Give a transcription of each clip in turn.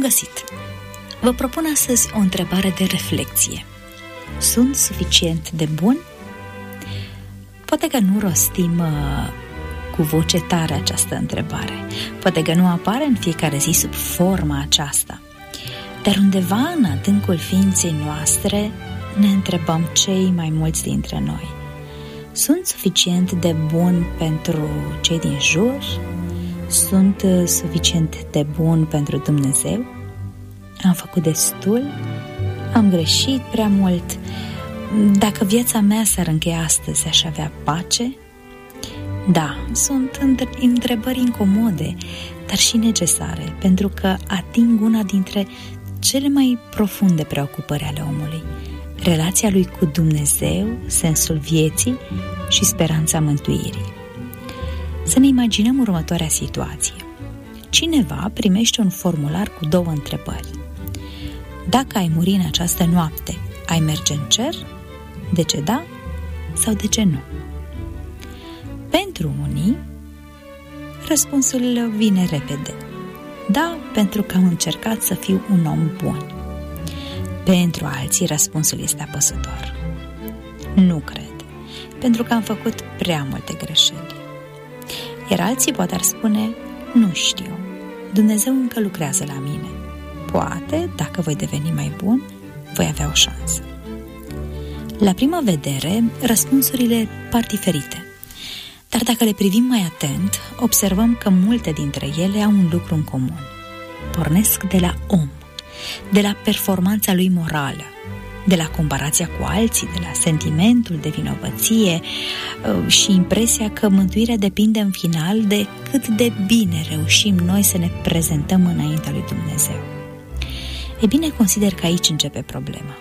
găsit! Vă propun astăzi o întrebare de reflexie. Sunt suficient de bun? Poate că nu rostim cu voce tare această întrebare. Poate că nu apare în fiecare zi sub forma aceasta. Dar undeva în adâncul ființei noastre ne întrebăm cei mai mulți dintre noi. Sunt suficient de bun pentru cei din jur? Sunt suficient de bun pentru Dumnezeu? Am făcut destul? Am greșit prea mult? Dacă viața mea s-ar încheia astăzi, aș avea pace? Da, sunt întrebări incomode, dar și necesare, pentru că ating una dintre cele mai profunde preocupări ale omului: relația lui cu Dumnezeu, sensul vieții și speranța mântuirii. Să ne imaginăm următoarea situație. Cineva primește un formular cu 2 întrebări. Dacă ai muri în această noapte, ai merge în cer? De ce da sau de ce nu? Pentru unii, răspunsul vine repede. Da, pentru că am încercat să fiu un om bun. Pentru alții, răspunsul este apăsător. Nu cred, pentru că am făcut prea multe greșeli. Iar alții poate ar spune, nu știu, Dumnezeu încă lucrează la mine. Poate, dacă voi deveni mai bun, voi avea o șansă. La prima vedere, răspunsurile par diferite. Dar dacă le privim mai atent, observăm că multe dintre ele au un lucru în comun. Pornesc de la om, de la performanța lui morală, de la comparația cu alții, de la sentimentul de vinovăție și impresia că mântuirea depinde în final de cât de bine reușim noi să ne prezentăm înaintea lui Dumnezeu. E bine, consider că aici începe problema.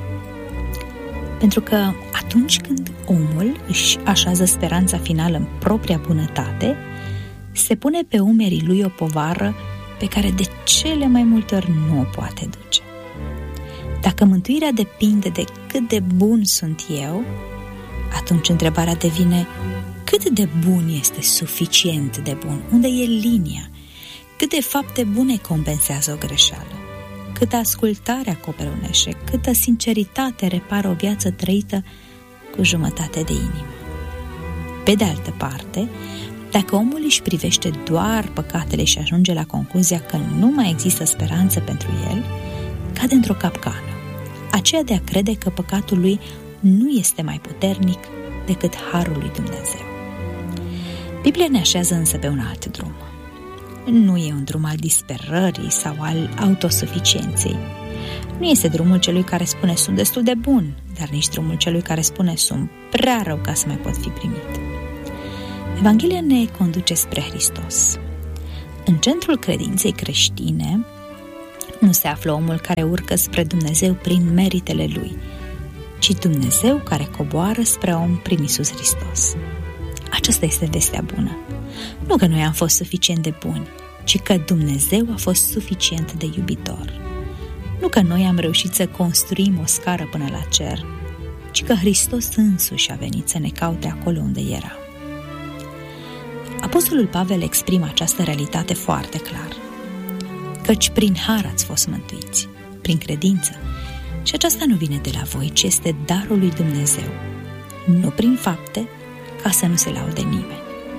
Pentru că atunci când omul își așează speranța finală în propria bunătate, se pune pe umerii lui o povară pe care de cele mai multe ori nu o poate duce. Dacă mântuirea depinde de cât de bun sunt eu, atunci întrebarea devine: cât de bun este suficient de bun? Unde e linia? Câte fapte bune compensează o greșeală? Câtă ascultare acoperă un eșec? Câtă sinceritate repară o viață trăită cu jumătate de inimă? Pe de altă parte, dacă omul își privește doar păcatele și ajunge la concluzia că nu mai există speranță pentru el, cade într-o capcană, aceea de a crede că păcatul lui nu este mai puternic decât harul lui Dumnezeu. Biblia ne așează însă pe un alt drum. Nu e un drum al disperării sau al autosuficienței. Nu este drumul celui care spune sunt destul de bun, dar nici drumul celui care spune sunt prea rău ca să mai pot fi primit. Evanghelia ne conduce spre Hristos. În centrul credinței creștine nu se află omul care urcă spre Dumnezeu prin meritele lui, ci Dumnezeu care coboară spre om prin Iisus Hristos. Aceasta este vestea bună. Nu că noi am fost suficient de buni, ci că Dumnezeu a fost suficient de iubitor. Nu că noi am reușit să construim o scară până la cer, ci că Hristos însuși a venit să ne caute acolo unde era. Apostolul Pavel exprimă această realitate foarte clar. Căci prin har ați fost mântuiți, prin credință. Și aceasta nu vine de la voi, ci este darul lui Dumnezeu, nu prin fapte, ca să nu se laude nimeni.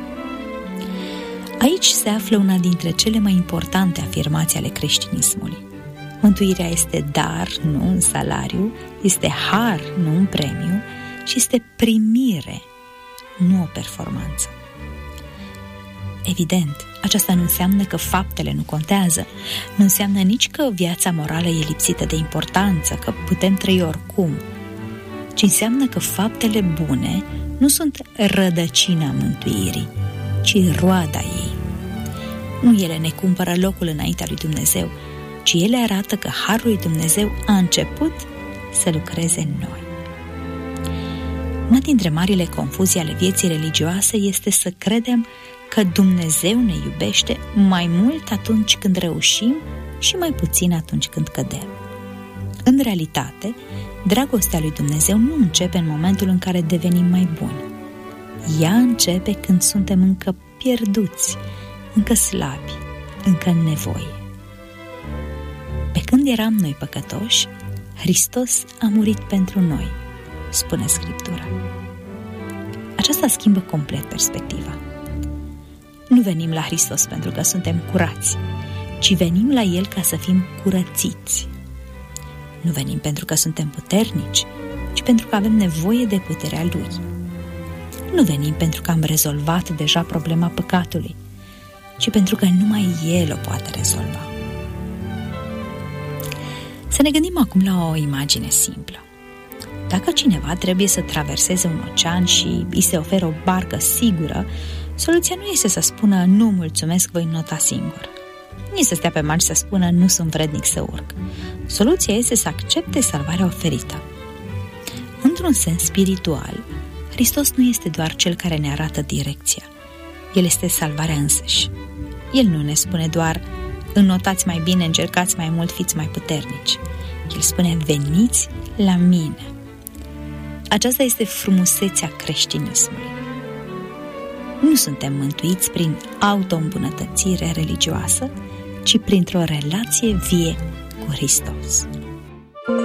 Aici se află una dintre cele mai importante afirmații ale creștinismului. Mântuirea este dar, nu un salariu, este har, nu un premiu, și este primire, nu o performanță. Evident, aceasta nu înseamnă că faptele nu contează, nu înseamnă nici că viața morală e lipsită de importanță, că putem trăi oricum, ci înseamnă că faptele bune nu sunt rădăcina mântuirii, ci roada ei. Nu ele ne cumpără locul înaintea lui Dumnezeu, ci ele arată că harul lui Dumnezeu a început să lucreze în noi. Una dintre marile confuzii ale vieții religioase este să credem că Dumnezeu ne iubește mai mult atunci când reușim și mai puțin atunci când cădem. În realitate, dragostea lui Dumnezeu nu începe în momentul în care devenim mai buni. Ea începe când suntem încă pierduți, încă slabi, încă în nevoie. Când eram noi păcătoși, Hristos a murit pentru noi, spune Scriptura. Aceasta schimbă complet perspectiva. Nu venim la Hristos pentru că suntem curați, ci venim la El ca să fim curățiți. Nu venim pentru că suntem puternici, ci pentru că avem nevoie de puterea Lui. Nu venim pentru că am rezolvat deja problema păcatului, ci pentru că numai El o poate rezolva. Să ne gândim acum la o imagine simplă. Dacă cineva trebuie să traverseze un ocean și îi se oferă o barcă sigură, soluția nu este să spună nu mulțumesc, voi nota singur. Nici să stea pe mal și să spună nu sunt vrednic să urc. Soluția este să accepte salvarea oferită. Într-un sens spiritual, Hristos nu este doar Cel care ne arată direcția. El este salvarea însăși. El nu ne spune doar înnotați mai bine, încercați mai mult, fiți mai puternici. El spune veniți la mine. Aceasta este frumusețea creștinismului. Nu suntem mântuiți prin auto-îmbunătățire religioasă, ci printr-o relație vie cu Hristos.